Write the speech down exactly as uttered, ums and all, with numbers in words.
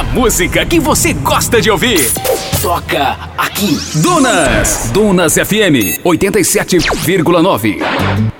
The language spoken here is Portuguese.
música que você gosta de ouvir. Toca aqui. Dunas. Dunas F M oitenta e sete vírgula nove.